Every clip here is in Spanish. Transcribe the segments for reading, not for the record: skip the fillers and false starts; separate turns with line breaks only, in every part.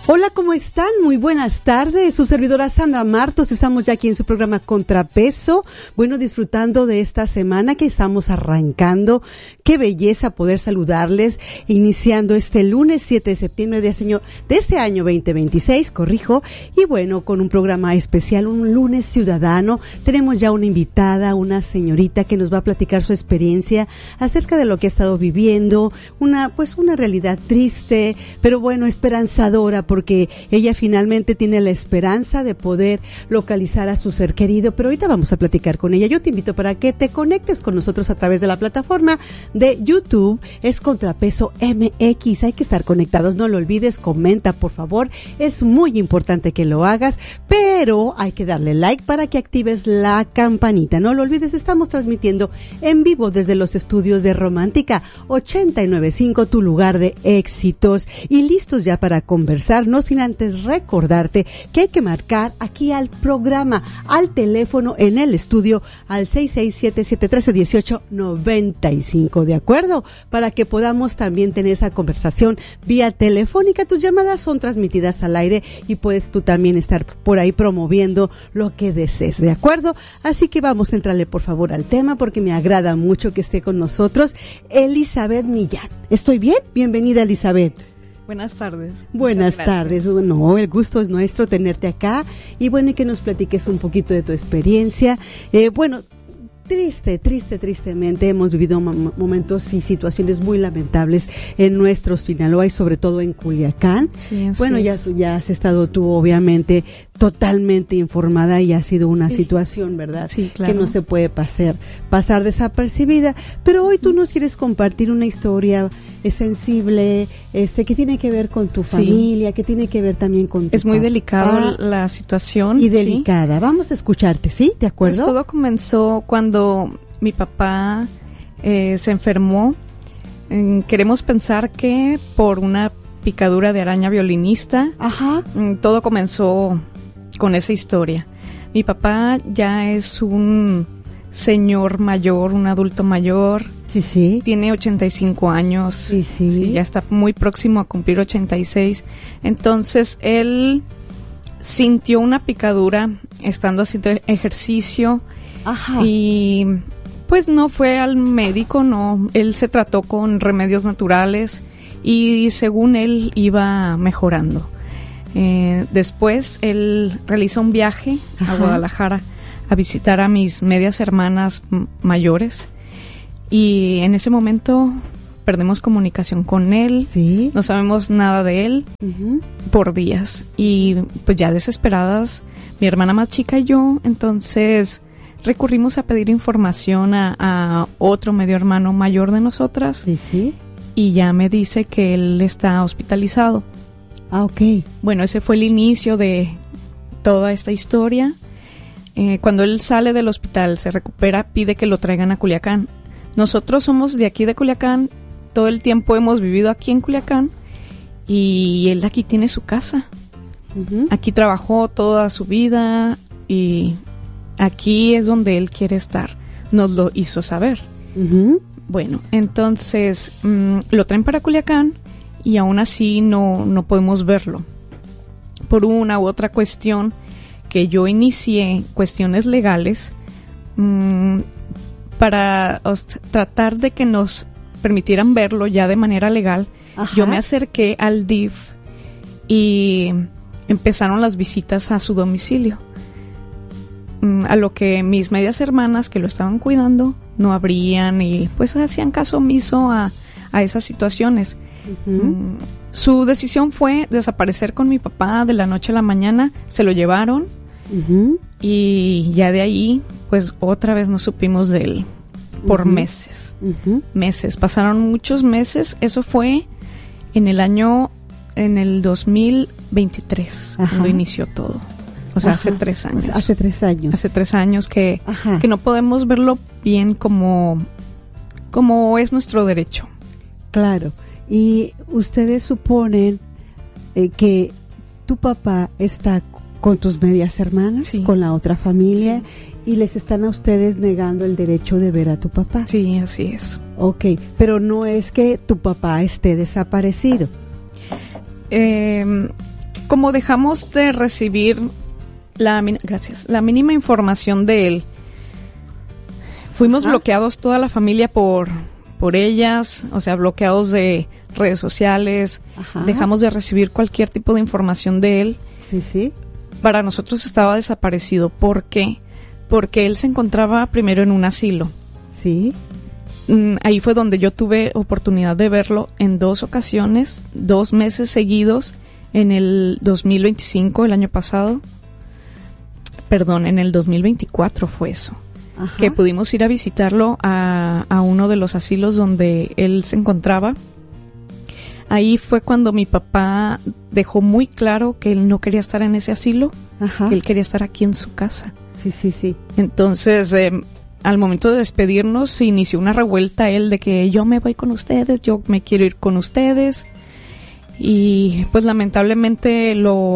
Hola, ¿cómo están? Muy buenas tardes. Su servidora Sandra Martos. Estamos ya aquí en su programa Contrapeso. Bueno, disfrutando de esta semana que estamos arrancando. Qué belleza poder saludarles, iniciando este lunes 7 de septiembre de este año 2026, corrijo. Y bueno, con un programa especial, un lunes ciudadano. Tenemos ya una invitada, una señorita que nos va a platicar su experiencia acerca de lo que ha estado viviendo. Una realidad triste, pero bueno, esperanzadora, porque ella finalmente tiene la esperanza de poder localizar a su ser querido, pero ahorita vamos a platicar con ella. Yo te invito para que te conectes con nosotros a través de la plataforma de YouTube, es Contrapeso MX, hay que estar conectados, no lo olvides, comenta por favor, es muy importante que lo hagas, pero hay que darle like para que actives la campanita, no lo olvides, estamos transmitiendo en vivo desde los estudios de Romántica 89.5, tu lugar de éxitos, y listos ya para conversar. No sin antes recordarte que hay que marcar aquí al programa, al teléfono en el estudio, al 667-713-1895, ¿de acuerdo? Para que podamos también tener esa conversación vía telefónica. Tus llamadas son transmitidas al aire y puedes tú también estar por ahí promoviendo lo que desees, ¿de acuerdo? Así que vamos a entrarle por favor al tema, porque me agrada mucho que esté con nosotros Elizabeth Millán. ¿Estoy bien? Bienvenida, Elizabeth.
Buenas tardes.
Buenas tardes. Bueno, el gusto es nuestro tenerte acá y bueno, y que nos platiques un poquito de tu experiencia. Tristemente hemos vivido momentos y situaciones muy lamentables en nuestro Sinaloa y sobre todo en Culiacán.
Sí,
bueno, ya has estado tú obviamente totalmente informada y ha sido una situación, ¿verdad?
Sí, claro.
Que no se puede pasar desapercibida, pero hoy tú nos quieres compartir una historia sensible, que tiene que ver con tu familia, que tiene que ver también con tu
Es muy delicada la situación.
Y delicada. Vamos a escucharte, ¿sí? ¿De acuerdo?
Pues todo comenzó cuando mi papá se enfermó. Queremos pensar que por una picadura de araña violinista.
Ajá.
Todo comenzó con esa historia. Mi papá ya es un señor mayor, un adulto mayor.
Sí.
Tiene 85 años. Sí, ya está muy próximo a cumplir 86. Entonces, él sintió una picadura estando haciendo ejercicio.
Ajá.
Y pues no fue al médico, no. Él se trató con remedios naturales y según él iba mejorando. Después, él realizó un viaje a Guadalajara a visitar a mis medias hermanas mayores. Y en ese momento perdemos comunicación con él, no sabemos nada de él por días. Y pues ya desesperadas, mi hermana más chica y yo, entonces recurrimos a pedir información a otro medio hermano mayor de nosotras. Y ya me dice que él está hospitalizado.
Ah, ok.
Bueno, ese fue el inicio de toda esta historia. Cuando él sale del hospital, se recupera, pide que lo traigan a Culiacán. Nosotros somos de aquí de Culiacán, todo el tiempo hemos vivido aquí en Culiacán y él aquí tiene su casa. Aquí trabajó toda su vida y aquí es donde él quiere estar. Nos lo hizo saber. Bueno, entonces lo traen para Culiacán y aún así no podemos verlo. Por una u otra cuestión que yo inicié, cuestiones legales, para tratar de que nos permitieran verlo ya de manera legal. Yo me acerqué al DIF y empezaron las visitas a su domicilio. A lo que mis medias hermanas que lo estaban cuidando no abrían y pues hacían caso omiso a esas situaciones. Su decisión fue desaparecer con mi papá de la noche a la mañana. Se lo llevaron y ya de ahí pues otra vez no supimos de él por meses. Pasaron muchos meses. Eso fue en el 2023 cuando inició todo. O sea, hace 3 años.
Hace 3 años.
Hace 3 años que no podemos verlo bien como es nuestro derecho.
Claro. Y ustedes suponen que tu papá está con tus medias hermanas, con la otra familia, y les están a ustedes negando el derecho de ver a tu papá.
Sí, así es.
Ok, pero no es que tu papá esté desaparecido.
como dejamos de recibir la mínima información de él, fuimos bloqueados toda la familia por ellas, o sea, bloqueados de redes sociales, dejamos de recibir cualquier tipo de información de él.
Sí.
Para nosotros estaba desaparecido. ¿Por qué? Porque él se encontraba primero en un asilo.
Sí.
Ahí fue donde yo tuve oportunidad de verlo en 2 ocasiones, 2 meses seguidos, en el 2025, el año pasado. Perdón, en el 2024 fue eso. Que pudimos ir a visitarlo a uno de los asilos donde él se encontraba. Ahí fue cuando mi papá dejó muy claro que él no quería estar en ese asilo, que él quería estar aquí en su casa.
Sí.
Entonces, al momento de despedirnos, se inició una revuelta él de que yo me voy con ustedes, yo me quiero ir con ustedes. Y pues lamentablemente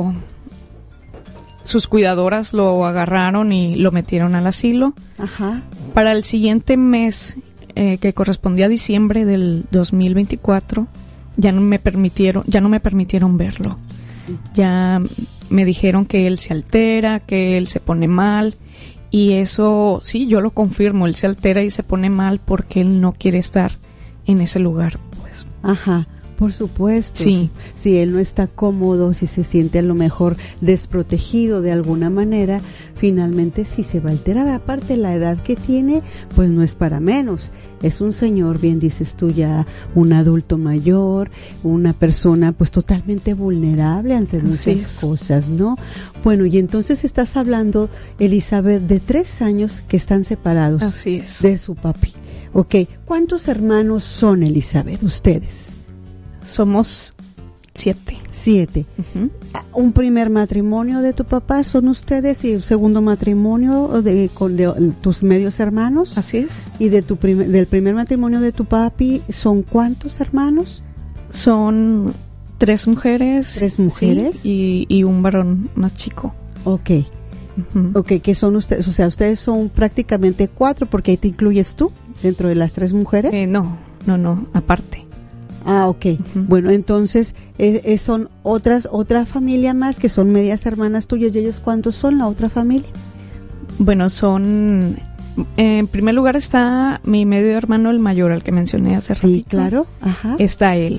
sus cuidadoras lo agarraron y lo metieron al asilo. Para el siguiente mes, que correspondía a diciembre del 2024, ya no me permitieron verlo. Ya me dijeron que él se altera, que él se pone mal, y eso sí, yo lo confirmo, él se altera y se pone mal porque él no quiere estar en ese lugar, pues.
Por supuesto.
Sí.
Si él no está cómodo, si se siente a lo mejor desprotegido de alguna manera, finalmente sí se va a alterar. Aparte, la edad que tiene, pues no es para menos. Es un señor, bien dices tú, ya un adulto mayor, una persona pues totalmente vulnerable ante muchas cosas, ¿no? Bueno, y entonces estás hablando, Elizabeth, de 3 años que están separados.
Así es.
De su papi. Ok, ¿cuántos hermanos son, Elizabeth, ustedes?
Somos 7.
7. ¿Un primer matrimonio de tu papá son ustedes y un segundo matrimonio con tus medios hermanos?
Así es.
¿Y del primer matrimonio de tu papi son cuántos hermanos?
Son 3 mujeres.
3 mujeres.
Sí, y un varón más chico.
Ok. Ok, ¿qué son ustedes? O sea, ustedes son prácticamente 4 porque ahí te incluyes tú dentro de las 3 mujeres.
No, aparte.
Ok. Bueno, entonces son otra familia más que son medias hermanas tuyas. ¿Y ellos cuántos son, la otra familia?
Bueno, son... En primer lugar está mi medio hermano, el mayor, al que mencioné hace ratito.
Sí, claro.
Está él.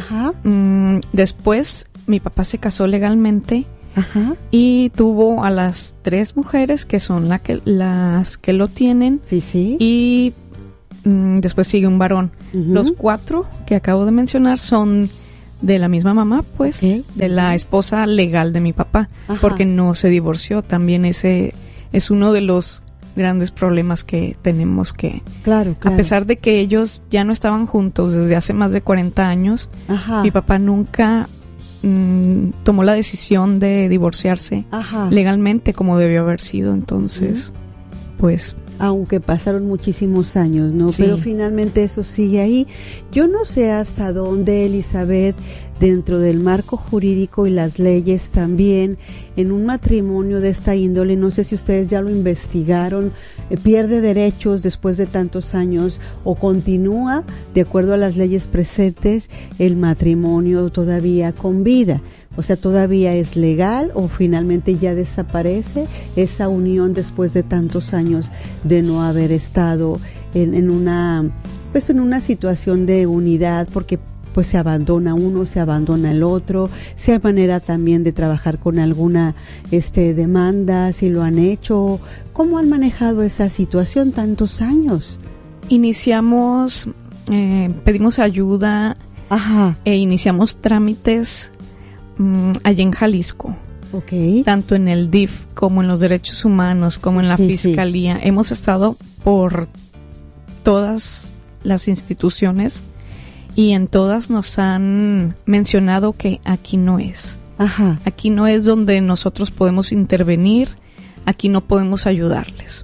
Después, mi papá se casó legalmente y tuvo a las 3 mujeres que son las que lo tienen.
Sí.
Y... después sigue un varón. Los 4 que acabo de mencionar son de la misma mamá, pues, de la esposa legal de mi papá, porque no se divorció. También ese es uno de los grandes problemas que tenemos que... Claro. A pesar de que ellos ya no estaban juntos desde hace más de 40 años, mi papá nunca tomó la decisión de divorciarse legalmente como debió haber sido. Entonces, pues...
Aunque pasaron muchísimos años, ¿no? Sí. Pero finalmente eso sigue ahí. Yo no sé hasta dónde, Elizabeth, dentro del marco jurídico y las leyes también, en un matrimonio de esta índole, no sé si ustedes ya lo investigaron, pierde derechos después de tantos años o continúa, de acuerdo a las leyes presentes, el matrimonio todavía con vida. O sea, ¿todavía es legal o finalmente ya desaparece esa unión después de tantos años de no haber estado en una situación de unidad? Porque pues se abandona uno, se abandona el otro. Si hay manera también de trabajar con alguna demanda, si lo han hecho. ¿Cómo han manejado esa situación tantos años?
Iniciamos, pedimos ayuda e iniciamos trámites allá en Jalisco. Tanto en el DIF como en los derechos humanos, como en la Fiscalía. Hemos estado por todas las instituciones y en todas nos han mencionado que aquí no es. Aquí no es donde nosotros podemos intervenir, aquí no podemos ayudarles.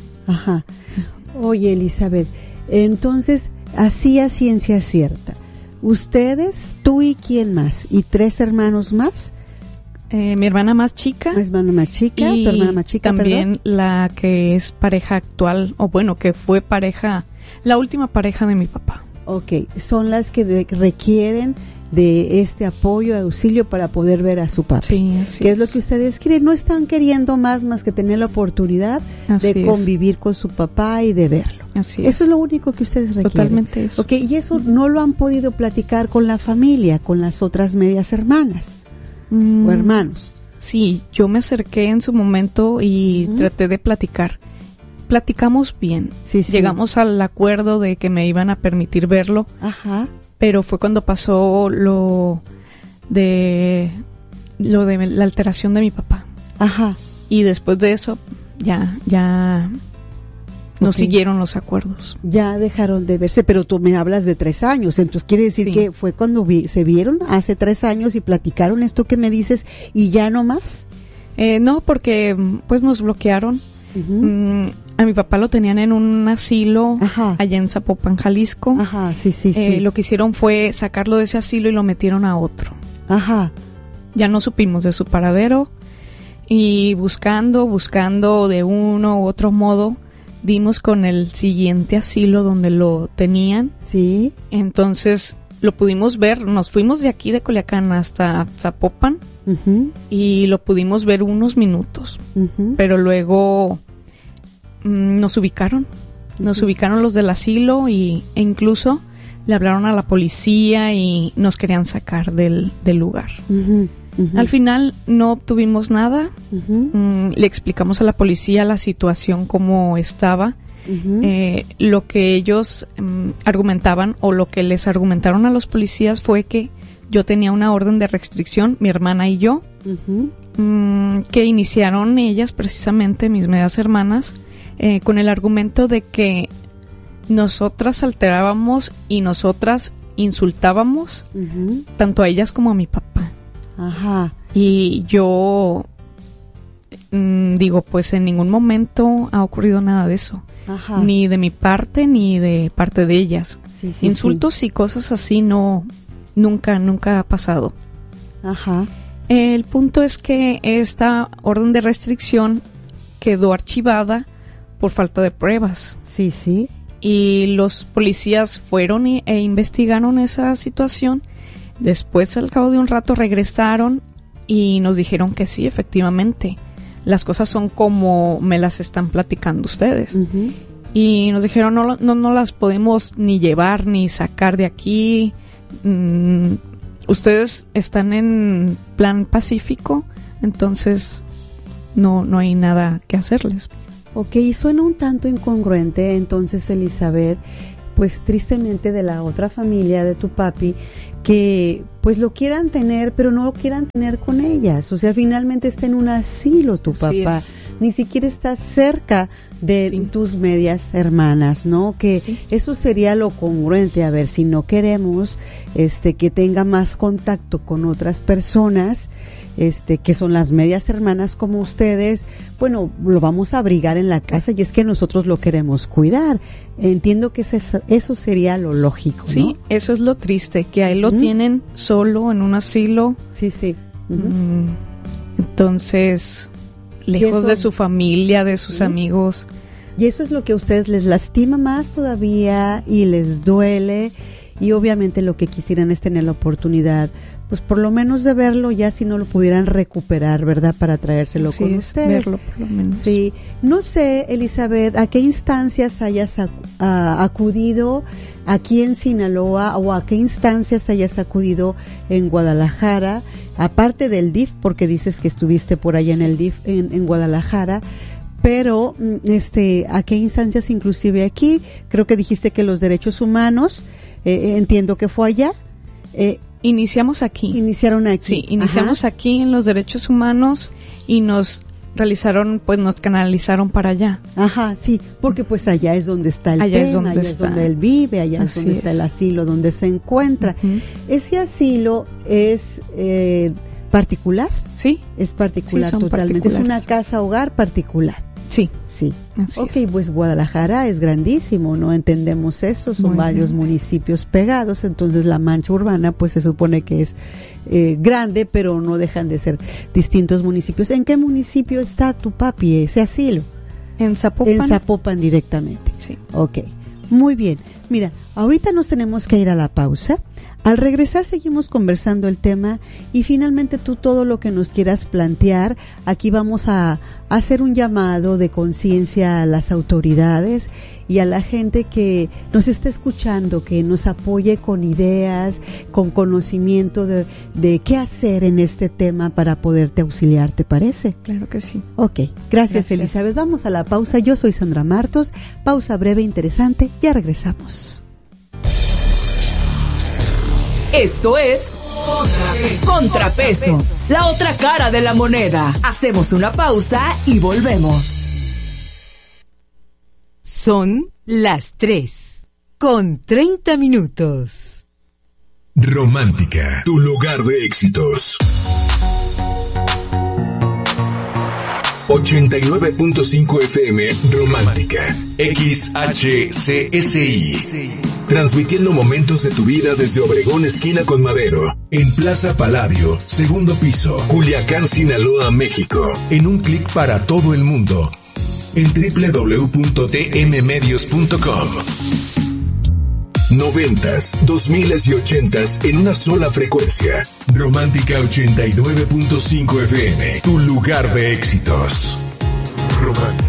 Oye, Elizabeth, entonces, así a ciencia cierta, ustedes, tú y quién más, y 3 hermanos más.
Mi hermana más chica.
Tu hermana más chica,
también
perdón.
La que es pareja actual, o bueno, que fue pareja, la última pareja de mi papá.
Son las que requieren de este apoyo, auxilio para poder ver a su papá.
Sí, así
que es lo que ustedes quieren. No están queriendo más que tener la oportunidad de convivir con su papá y de verlo.
Así
eso es lo único que ustedes requieren.
Totalmente eso.
Okay, y eso no lo han podido platicar con la familia, con las otras medias hermanas o hermanos.
Sí, yo me acerqué en su momento y traté de platicar. Platicamos bien.
Sí.
Llegamos al acuerdo de que me iban a permitir verlo.
Ajá.
Pero fue cuando pasó lo de la alteración de mi papá.
Ajá.
Y después de eso ya no siguieron los acuerdos.
Ya dejaron de verse, pero tú me hablas de 3 años, entonces quiere decir que fue cuando se vieron hace 3 años y platicaron esto que me dices y ya no más.
No, porque pues nos bloquearon. A mi papá lo tenían en un asilo allá en Zapopan, Jalisco.
Ajá, sí.
Lo que hicieron fue sacarlo de ese asilo y lo metieron a otro.
Ajá.
Ya no supimos de su paradero y buscando de uno u otro modo, dimos con el siguiente asilo donde lo tenían.
Sí.
Entonces lo pudimos ver, nos fuimos de aquí de Culiacán hasta Zapopan y lo pudimos ver unos minutos, pero luego nos ubicaron los del asilo e incluso le hablaron a la policía y nos querían sacar del lugar. Al final no obtuvimos nada. Le explicamos a la policía la situación como estaba. Lo que ellos argumentaban o lo que les argumentaron a los policías fue que yo tenía una orden de restricción, mi hermana y yo, que iniciaron ellas precisamente, mis medias hermanas, con el argumento de que nosotras alterábamos y nosotras insultábamos tanto a ellas como a mi papá.
Ajá.
Y yo digo, pues en ningún momento ha ocurrido nada de eso.
Ajá.
Ni de mi parte ni de parte de ellas. Insultos y cosas así nunca ha pasado.
Ajá.
El punto es que esta orden de restricción quedó archivada por falta de pruebas.
Sí.
Y los policías fueron e investigaron esa situación. Después, al cabo de un rato, regresaron y nos dijeron que sí, efectivamente, las cosas son como me las están platicando ustedes. Y nos dijeron, no las podemos ni llevar ni sacar de aquí. Ustedes están en plan pacífico, entonces no hay nada que hacerles.
Ok, suena un tanto incongruente entonces, Elizabeth, pues tristemente de la otra familia de tu papi, que pues lo quieran tener, pero no lo quieran tener con ellas. O sea, finalmente está en un asilo tu papá, ni siquiera está cerca de tus medias hermanas, ¿no? Que eso sería lo congruente. A ver, si no queremos que tenga más contacto con otras personas, que son las medias hermanas como ustedes, bueno, lo vamos a abrigar en la casa y es que nosotros lo queremos cuidar. Entiendo que eso sería lo lógico, ¿no?
Sí, eso es lo triste, que a él lo tienen solo en un asilo.
Sí.
Entonces, lejos de su familia, de sus amigos.
Y eso es lo que a ustedes les lastima más todavía y les duele, y obviamente lo que quisieran es tener la oportunidad, pues por lo menos de verlo, ya si no lo pudieran recuperar, ¿verdad? Para traérselo con ustedes.
Verlo por lo menos.
Sí. No sé, Elizabeth, ¿a qué instancias hayas acudido aquí en Sinaloa o a qué instancias hayas acudido en Guadalajara? Aparte del DIF, porque dices que estuviste por allá en el DIF en Guadalajara, pero ¿a qué instancias inclusive aquí? Creo que dijiste que los derechos humanos, entiendo que fue allá.
Iniciamos aquí.
Iniciaron aquí.
Sí, iniciamos aquí en los derechos humanos y nos realizaron, pues nos canalizaron para allá.
Ajá, sí, porque pues allá es donde está el
allá
tema, allá es donde él vive, allá es donde está el asilo, donde se encuentra. Ese asilo es particular.
Sí.
Es particular totalmente. Es una casa hogar particular.
Sí.
Sí. Pues Guadalajara es grandísimo, ¿no? Entendemos eso, son varios municipios pegados, entonces la mancha urbana pues se supone que es grande, pero no dejan de ser distintos municipios. ¿En qué municipio está tu papi, ese asilo?
En Zapopan.
En Zapopan directamente.
Sí.
Ok, muy bien. Mira, ahorita nos tenemos que ir a la pausa. Al regresar seguimos conversando el tema y finalmente tú todo lo que nos quieras plantear. Aquí vamos a hacer un llamado de conciencia a las autoridades y a la gente que nos está escuchando, que nos apoye con ideas, con conocimiento de qué hacer en este tema para poderte auxiliar, ¿te parece?
Claro que sí.
Ok, gracias Elizabeth. Vamos a la pausa. Yo soy Sandra Martos. Pausa breve, interesante. Ya regresamos.
Esto es Contrapeso, la otra cara de la moneda. Hacemos una pausa y volvemos.
Son las 3:30.
Romántica, tu lugar de éxitos. 89.5 FM Romántica, XHCSI. Transmitiendo momentos de tu vida desde Obregón, esquina con Madero, en Plaza Palladio, segundo piso, Culiacán, Sinaloa, México. En un clic para todo el mundo. En www.tmmedios.com. 90s, 2000s y 80s en una sola frecuencia. Romántica 89.5 FM, tu lugar de éxitos. Romántica.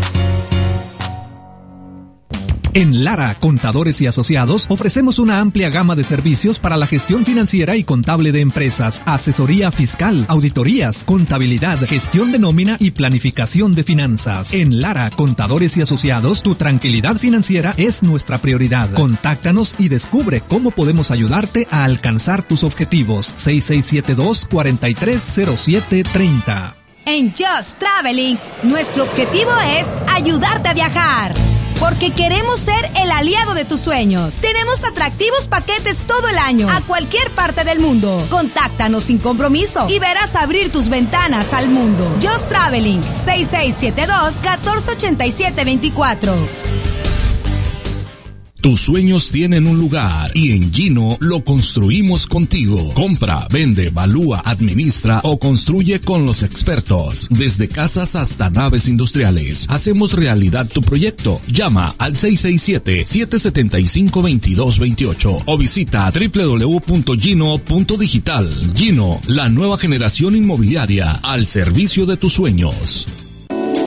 En Lara, Contadores y Asociados, ofrecemos una amplia gama de servicios para la gestión financiera y contable de empresas, asesoría fiscal, auditorías, contabilidad, gestión de nómina y planificación de finanzas. En Lara, Contadores y Asociados, tu tranquilidad financiera es nuestra prioridad. Contáctanos y descubre cómo podemos ayudarte a alcanzar tus objetivos. 6672-430730.
En Just Traveling, nuestro objetivo es ayudarte a viajar. Porque queremos ser el aliado de tus sueños. Tenemos atractivos paquetes todo el año, a cualquier parte del mundo. Contáctanos sin compromiso y verás abrir tus ventanas al mundo. Just Traveling, 6672-148724.
Tus sueños tienen un lugar y en Gino lo construimos contigo. Compra, vende, valúa, administra o construye con los expertos. Desde casas hasta naves industriales. Hacemos realidad tu proyecto. Llama al 667-775-2228 o visita www.gino.digital. Gino, la nueva generación inmobiliaria al servicio de tus sueños.